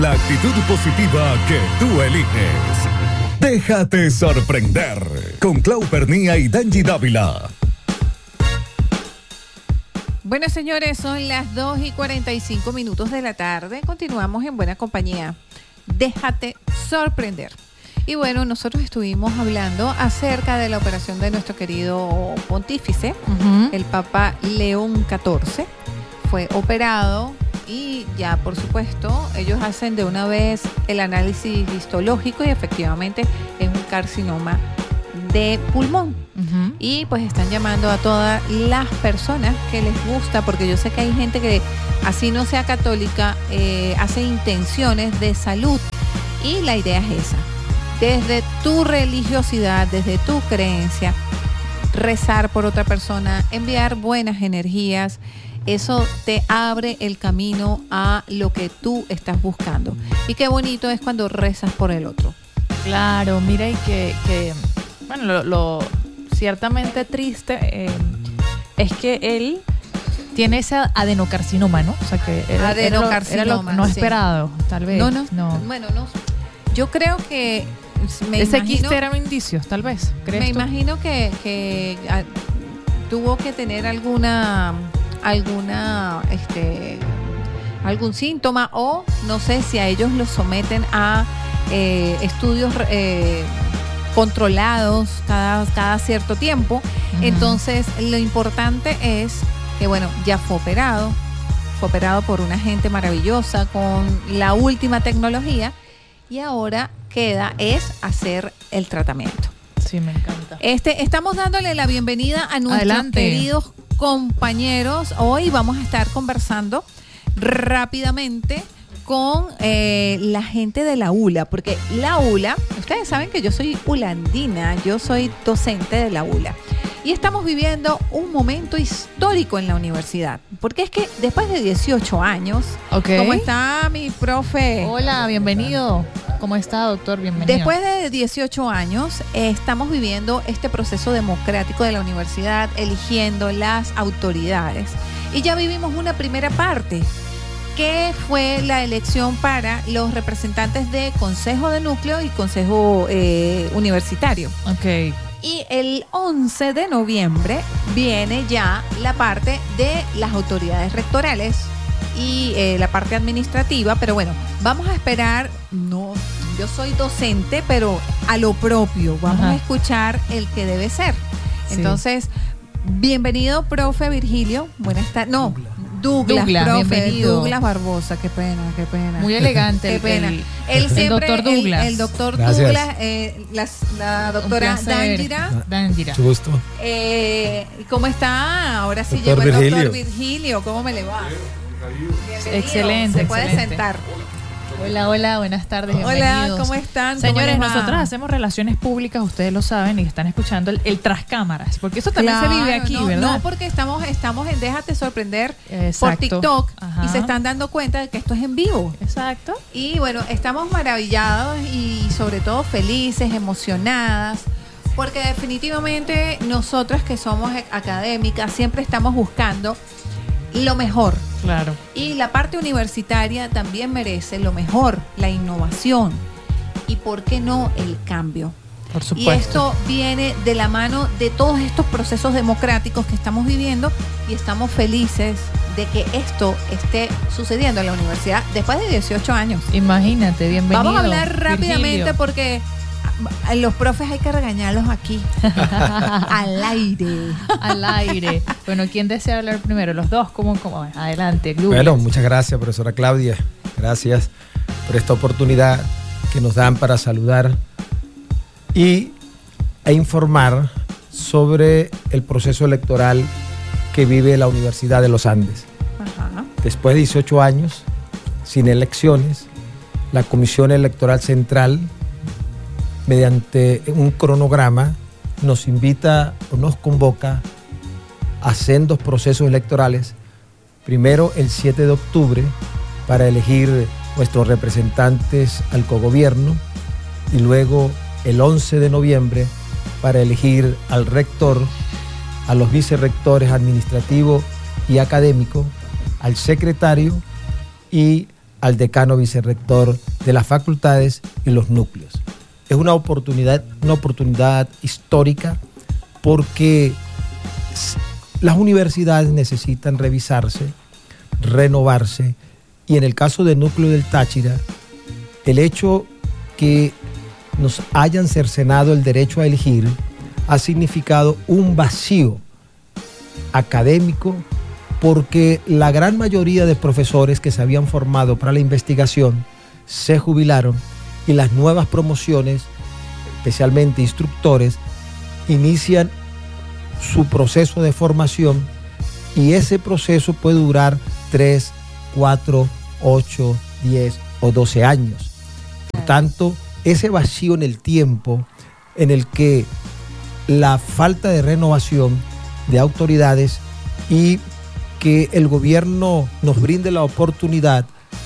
La actitud positiva que tú eliges. Déjate sorprender con Clau Pernía y Dangy Dávila. Bueno, señores, son las 2:45 de la tarde. Continuamos en buena compañía. Déjate sorprender. Y bueno, nosotros estuvimos hablando acerca de la operación de nuestro querido pontífice, el Papa León XIV. Fue operado y ya, por supuesto, ellos hacen de una vez el análisis histológico y efectivamente es un carcinoma de pulmón. Y pues están llamando a todas las personas que les gusta, porque yo sé que hay gente que, así no sea católica, hace intenciones de salud. Y la idea es esa. Desde tu religiosidad, desde tu creencia, rezar por otra persona, enviar buenas energías, eso te abre el camino a lo que tú estás buscando. Y qué bonito es cuando rezas por el otro. Claro, mira, y que bueno, lo ciertamente triste es que él tiene ese adenocarcinoma, ¿no? O sea, que era lo no esperado, sí. Tal vez. No. Bueno, no. Yo creo que ese quiste era un indicio, tal vez. Me imagino que tuvo que tener algún síntoma, o no sé si a ellos los someten a estudios controlados cada cierto tiempo. Entonces lo importante es que bueno, ya fue operado por una gente maravillosa con la última tecnología, y ahora queda es hacer el tratamiento. Sí, me encanta. Estamos dándole la bienvenida a nuestros queridos compañeros. Hoy vamos a estar conversando rápidamente con la gente de la ULA, porque la ULA, ustedes saben que yo soy ulandina, yo soy docente de la ULA, y estamos viviendo un momento histórico en la universidad, porque es que después de 18 años, ¿cómo está mi profe? Hola, bienvenido. ¿Cómo está, doctor? Bienvenido. Después de 18 años, estamos viviendo este proceso democrático de la universidad, eligiendo las autoridades, y ya vivimos una primera parte, que fue la elección para los representantes de Consejo de Núcleo y Consejo Universitario. Ok. Y el 11 de noviembre viene ya la parte de las autoridades rectorales y la parte administrativa, pero bueno, vamos a esperar. No, yo soy docente, pero a lo propio, vamos a escuchar el que debe ser. Sí. Entonces, bienvenido, profe Virgilio. Buenas tardes. No, Douglas, profe, bienvenido. Douglas Barbosa, qué pena. Muy elegante. Qué pena. Él siempre, el doctor Douglas. El doctor Douglas, la doctora Dándira. Mucho gusto. ¿Cómo está? Ahora sí doctor llegó Virgilio. El doctor Virgilio. ¿Cómo me le va? Bienvenido. Excelente. Se puede sentar. Hola, buenas tardes, bienvenidos. Hola, ¿cómo están? Señores, nosotros hacemos relaciones públicas, ustedes lo saben, y están escuchando el tras cámaras, porque eso también se vive aquí, ¿verdad? No, porque estamos en Déjate Sorprender. Exacto. Por TikTok. Ajá. Y se están dando cuenta de que esto es en vivo. Exacto. Y bueno, estamos maravillados y sobre todo felices, emocionadas, porque definitivamente nosotras que somos académicas siempre estamos buscando lo mejor. Claro. Y la parte universitaria también merece lo mejor, la innovación y, ¿por qué no, el cambio? Por supuesto. Y esto viene de la mano de todos estos procesos democráticos que estamos viviendo, y estamos felices de que esto esté sucediendo en la universidad después de 18 años. Imagínate, bienvenido. Vamos a hablar rápidamente, Virgilio, porque los profes hay que regañarlos aquí. Al aire. Bueno, ¿quién desea hablar primero? Los dos, ¿cómo? Adelante, Douglas. Bueno, muchas gracias, profesora Claudia. Gracias por esta oportunidad que nos dan para saludar e informar sobre el proceso electoral que vive la Universidad de los Andes. Ajá. Después de 18 años, sin elecciones, la Comisión Electoral Central, mediante un cronograma, nos invita o nos convoca a sendos procesos electorales. Primero, el 7 de octubre, para elegir nuestros representantes al cogobierno, y luego el 11 de noviembre para elegir al rector, a los vicerrectores administrativo y académico, al secretario y al decano vicerrector de las facultades y los núcleos. Es una oportunidad histórica porque las universidades necesitan revisarse, renovarse, y en el caso del núcleo del Táchira, el hecho que nos hayan cercenado el derecho a elegir ha significado un vacío académico, porque la gran mayoría de profesores que se habían formado para la investigación se jubilaron y las nuevas promociones, especialmente instructores, inician su proceso de formación, y ese proceso puede durar 3, 4, 8, 10 o 12 años. Por tanto, ese vacío en el tiempo en el que la falta de renovación de autoridades y que el gobierno nos brinde la oportunidad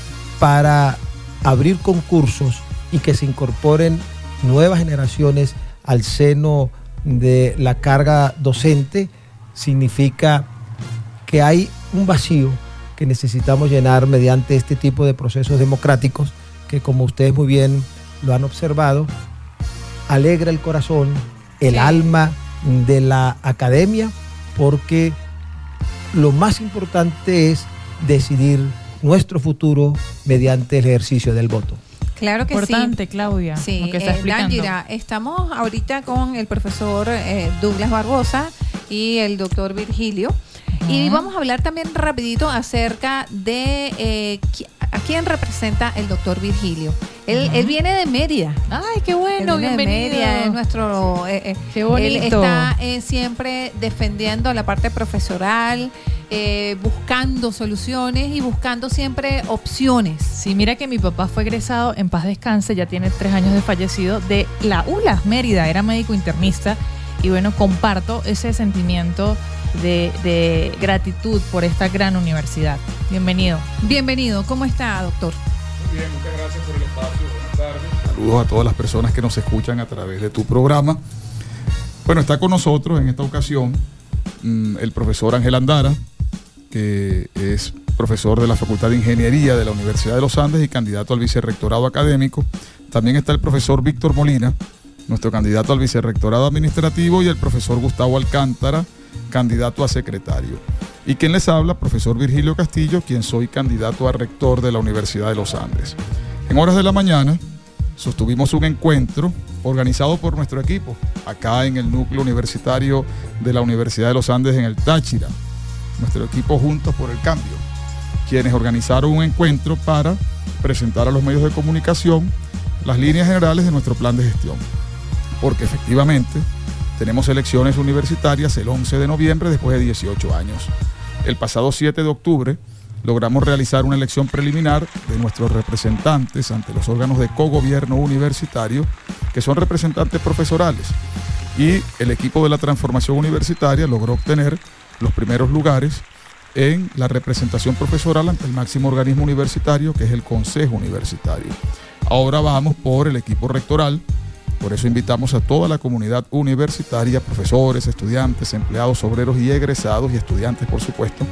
para abrir concursos y que se incorporen nuevas generaciones al seno de la carga docente, significa que hay un vacío que necesitamos llenar mediante este tipo de procesos democráticos que, como ustedes muy bien lo han observado, alegra el corazón, el alma de la academia, porque lo más importante es decidir nuestro futuro mediante el ejercicio del voto. Claro que importante, sí. Claudia. Sí, lo que está explicando. Dangira, estamos ahorita con el profesor Douglas Barbosa y el doctor Virgilio. Y vamos a hablar también rapidito acerca de a quién representa el doctor Virgilio. Él viene de Mérida. Ay, qué bueno, bienvenido. De Mérida, es nuestro... qué bonito. Él está siempre defendiendo la parte profesoral, buscando soluciones y buscando siempre opciones. Sí, mira que mi papá fue egresado, en paz descanse, ya tiene 3 años de fallecido, de la ULA Mérida, era médico internista, y bueno, comparto ese sentimiento de gratitud por esta gran universidad. Bienvenido. Bienvenido, ¿cómo está, doctor? Muy bien, muchas gracias por el espacio, buenas tardes. Saludos a todas las personas que nos escuchan a través de tu programa. Bueno, está con nosotros en esta ocasión el profesor Ángel Andara, que es profesor de la Facultad de Ingeniería de la Universidad de los Andes y candidato al vicerrectorado académico. También está el profesor Víctor Molina, nuestro candidato al vicerrectorado administrativo, y el profesor Gustavo Alcántara, candidato a secretario. Y quien les habla, profesor Virgilio Castillo, quien soy candidato a rector de la Universidad de los Andes. En horas de la mañana sostuvimos un encuentro organizado por nuestro equipo, acá en el núcleo universitario de la Universidad de los Andes en el Táchira. Nuestro equipo Juntos por el Cambio, quienes organizaron un encuentro para presentar a los medios de comunicación las líneas generales de nuestro plan de gestión. Porque efectivamente tenemos elecciones universitarias el 11 de noviembre después de 18 años. El pasado 7 de octubre logramos realizar una elección preliminar de nuestros representantes ante los órganos de cogobierno universitario, que son representantes profesorales. Y el equipo de la transformación universitaria logró obtener los primeros lugares en la representación profesoral ante el máximo organismo universitario, que es el Consejo Universitario. Ahora vamos por el equipo rectoral. Por eso invitamos a toda la comunidad universitaria, profesores, estudiantes, empleados, obreros y egresados y estudiantes, por supuesto,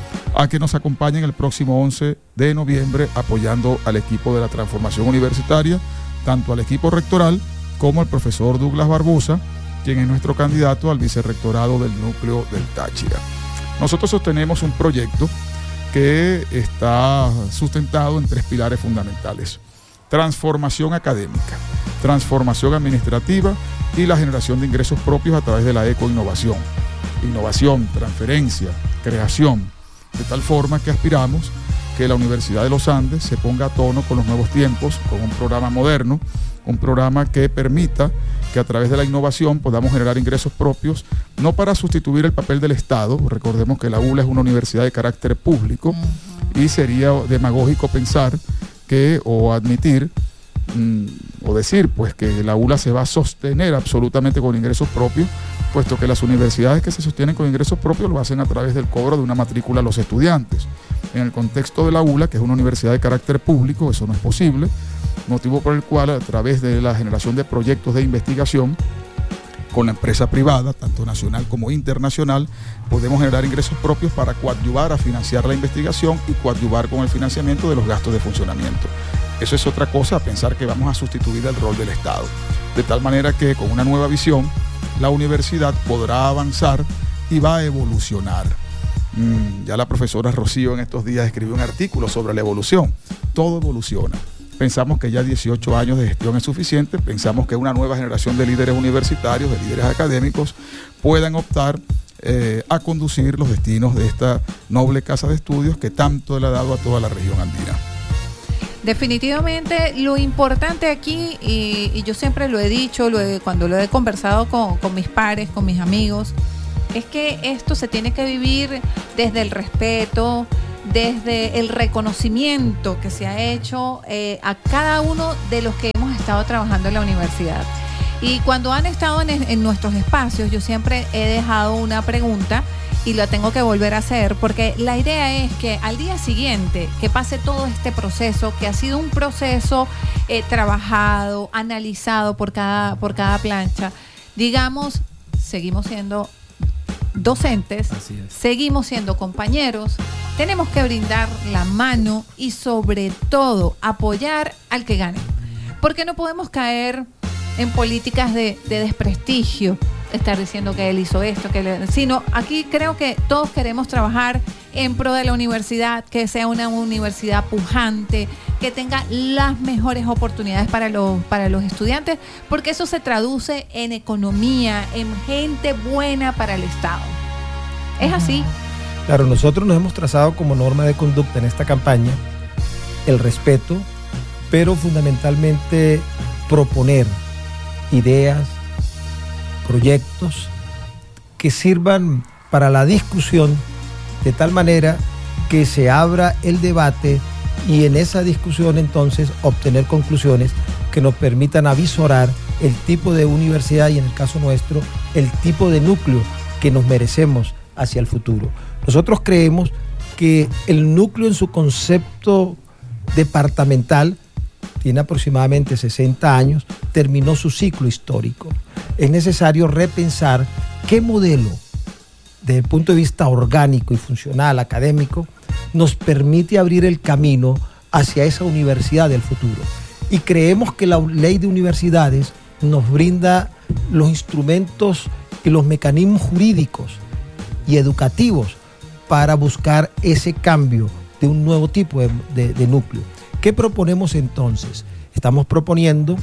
a que nos acompañen el próximo 11 de noviembre apoyando al equipo de la transformación universitaria, tanto al equipo rectoral como al profesor Douglas Barbosa, quien es nuestro candidato al vicerrectorado del núcleo del Táchira. Nosotros sostenemos un proyecto que está sustentado en 3 pilares fundamentales: transformación académica, transformación administrativa y la generación de ingresos propios a través de la ecoinnovación. Innovación, transferencia, creación, de tal forma que aspiramos que la Universidad de los Andes se ponga a tono con los nuevos tiempos, con un programa moderno, un programa que permita que a través de la innovación podamos generar ingresos propios, no para sustituir el papel del Estado. Recordemos que la ULA es una universidad de carácter público y sería demagógico pensar que, o admitir, o decir pues que la ULA se va a sostener absolutamente con ingresos propios, puesto que las universidades que se sostienen con ingresos propios lo hacen a través del cobro de una matrícula a los estudiantes. En el contexto de la ULA, que es una universidad de carácter público, eso no es posible, motivo por el cual a través de la generación de proyectos de investigación con la empresa privada, tanto nacional como internacional, podemos generar ingresos propios para coadyuvar a financiar la investigación y coadyuvar con el financiamiento de los gastos de funcionamiento. Eso es otra cosa, pensar que vamos a sustituir el rol del Estado. De tal manera que con una nueva visión, la universidad podrá avanzar y va a evolucionar. Ya la profesora Rocío en estos días escribió un artículo sobre la evolución. Todo evoluciona. Pensamos que ya 18 años de gestión es suficiente, pensamos que una nueva generación de líderes universitarios, de líderes académicos, puedan optar a conducir los destinos de esta noble casa de estudios que tanto le ha dado a toda la región andina. Definitivamente lo importante aquí, y yo siempre lo he dicho, cuando lo he conversado con mis pares, con mis amigos, es que esto se tiene que vivir desde el respeto, desde el reconocimiento que se ha hecho a cada uno de los que hemos estado trabajando en la universidad. Y cuando han estado en nuestros espacios, yo siempre he dejado una pregunta y la tengo que volver a hacer, porque la idea es que al día siguiente que pase todo este proceso, que ha sido un proceso trabajado, analizado por cada plancha, digamos, seguimos siendo docentes, seguimos siendo compañeros, tenemos que brindar la mano y sobre todo apoyar al que gane, porque no podemos caer en políticas de desprestigio, estar diciendo que él hizo esto, sino aquí creo que todos queremos trabajar en pro de la universidad, que sea una universidad pujante, que tenga las mejores oportunidades para los estudiantes, porque eso se traduce en economía, en gente buena para el Estado. Es así. Claro, nosotros nos hemos trazado como norma de conducta en esta campaña el respeto, pero fundamentalmente proponer ideas, proyectos que sirvan para la discusión, de tal manera que se abra el debate y en esa discusión entonces obtener conclusiones que nos permitan avisorar el tipo de universidad y, en el caso nuestro, el tipo de núcleo que nos merecemos hacia el futuro. Nosotros creemos que el núcleo en su concepto departamental tiene aproximadamente 60 años, terminó su ciclo histórico. Es necesario repensar qué modelo, desde el punto de vista orgánico y funcional, académico, nos permite abrir el camino hacia esa universidad del futuro. Y creemos que la ley de universidades nos brinda los instrumentos y los mecanismos jurídicos y educativos para buscar ese cambio de un nuevo tipo de núcleo. ¿Qué proponemos entonces? Estamos proponiendo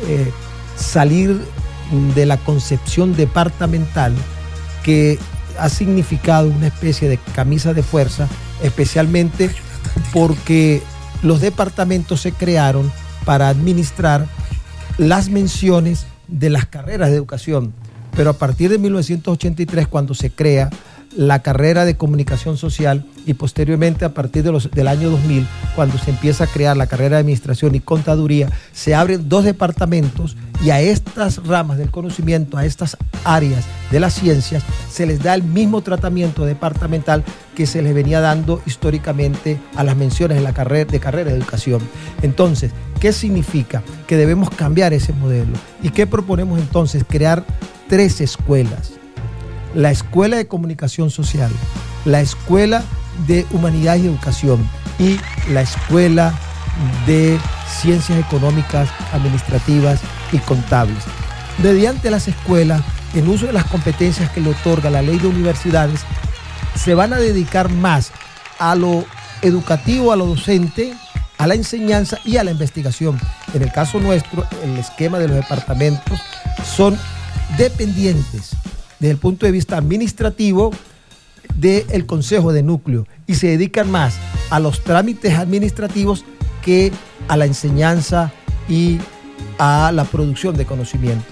salir de la concepción departamental que ha significado una especie de camisa de fuerza, especialmente porque los departamentos se crearon para administrar las menciones de las carreras de educación. Pero a partir de 1983, cuando se crea la carrera de comunicación social, y posteriormente a partir del año 2000, cuando se empieza a crear la carrera de administración y contaduría, se abren dos departamentos y a estas ramas del conocimiento, a estas áreas de las ciencias, se les da el mismo tratamiento departamental que se les venía dando históricamente a las menciones de la carrera de educación. Entonces, ¿qué significa? Que debemos cambiar ese modelo. ¿Y qué proponemos entonces? Crear 3 escuelas. La Escuela de Comunicación Social, la Escuela de Humanidades y Educación y la Escuela de Ciencias Económicas, Administrativas y Contables. Mediante las escuelas, en uso de las competencias que le otorga la Ley de Universidades, se van a dedicar más a lo educativo, a lo docente, a la enseñanza y a la investigación. En el caso nuestro, el esquema de los departamentos son dependientes desde el punto de vista administrativo del Consejo de Núcleo y se dedican más a los trámites administrativos que a la enseñanza y a la producción de conocimiento.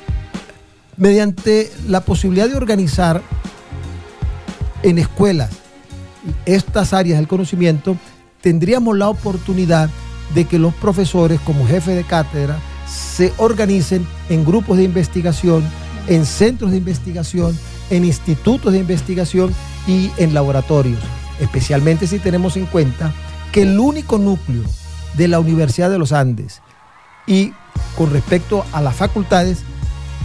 Mediante la posibilidad de organizar en escuelas estas áreas del conocimiento, tendríamos la oportunidad de que los profesores, como jefes de cátedra, se organicen en grupos de investigación, en centros de investigación, en institutos de investigación y en laboratorios, especialmente si tenemos en cuenta que el único núcleo de la Universidad de los Andes y con respecto a las facultades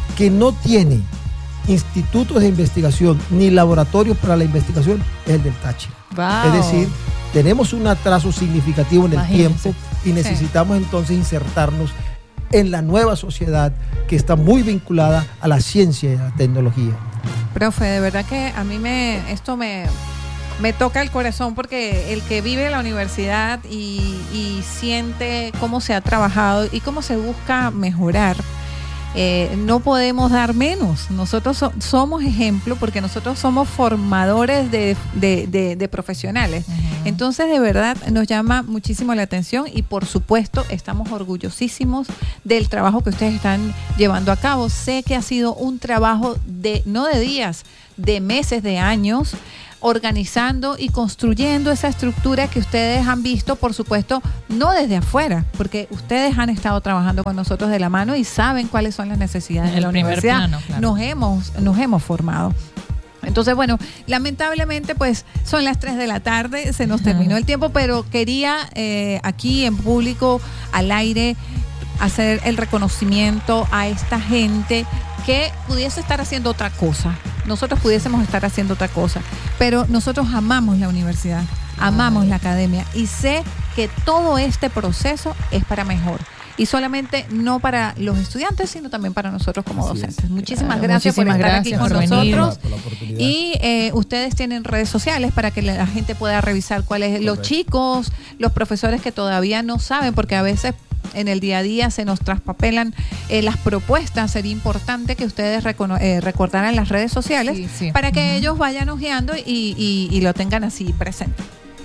que no tiene institutos de investigación ni laboratorios para la investigación es el del Táchira. Wow. Es decir, tenemos un atraso significativo en el tiempo y necesitamos entonces insertarnos en la nueva sociedad que está muy vinculada a la ciencia y a la tecnología. Profe, de verdad que a mí esto me toca el corazón, porque el que vive en la universidad y siente cómo se ha trabajado y cómo se busca mejorar, no podemos dar menos. Nosotros somos ejemplo, porque nosotros somos formadores de profesionales. Entonces, de verdad, nos llama muchísimo la atención y, por supuesto, estamos orgullosísimos del trabajo que ustedes están llevando a cabo. Sé que ha sido un trabajo no de días, de meses, de años, organizando y construyendo esa estructura que ustedes han visto, por supuesto, no desde afuera, porque ustedes han estado trabajando con nosotros de la mano y saben cuáles son las necesidades de la universidad. Plano, claro. Nos hemos formado. Entonces, bueno, lamentablemente pues son las 3 de la tarde, se nos terminó el tiempo, pero quería aquí en público, al aire, hacer el reconocimiento a esta gente que pudiese estar haciendo otra cosa. Nosotros pudiésemos estar haciendo otra cosa, pero nosotros amamos la universidad, amamos la academia y sé que todo este proceso es para mejor. Y solamente no para los estudiantes, sino también para nosotros como docentes. Muchísimas gracias por estar aquí con nosotros. Y ustedes tienen redes sociales para que la gente pueda revisar cuáles los chicos, los profesores que todavía no saben, porque a veces en el día a día se nos traspapelan las propuestas. Sería importante que ustedes recordaran las redes sociales para que ellos vayan ojeando y lo tengan así presente.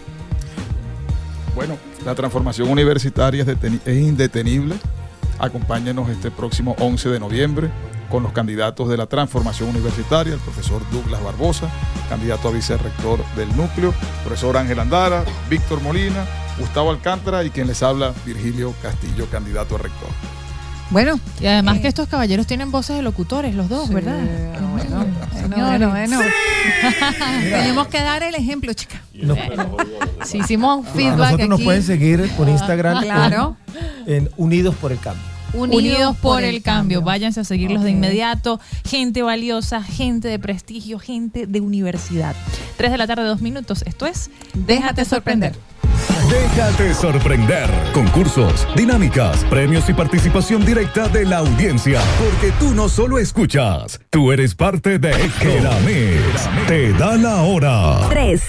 Bueno, la transformación universitaria es indetenible. Acompáñenos este próximo 11 de noviembre con los candidatos de la transformación universitaria, el profesor Douglas Barbosa, candidato a vicerrector del núcleo, profesor Ángel Andara, Víctor Molina, Gustavo Alcántara y quien les habla, Virgilio Castillo, candidato a rector. Bueno, y además que estos caballeros tienen voces de locutores, los dos, ¿verdad? Bueno. Tenemos que dar el ejemplo, chica. Si hicimos un feedback nosotros aquí. Nos pueden seguir por Instagram claro. en Unidos por el Cambio. Unidos por el cambio. Váyanse a seguirlos de inmediato. Gente valiosa, gente de prestigio, gente de universidad. 3 de la tarde, 2 minutos. Esto es Déjate Sorprender. Déjate sorprender. Concursos, dinámicas, premios y participación directa de la audiencia. Porque tú no solo escuchas, tú eres parte de Economix. Te da la hora. 3.